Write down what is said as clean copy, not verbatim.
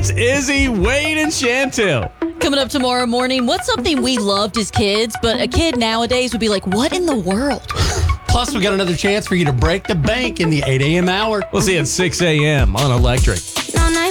It's Izzy, Wade, and Chantel. Coming up tomorrow morning, what's something we loved as kids, but a kid nowadays would be like, what in the world? Plus, we got another chance for you to break the bank in the 8 a.m. hour. We'll see you at 6 a.m. on Electric.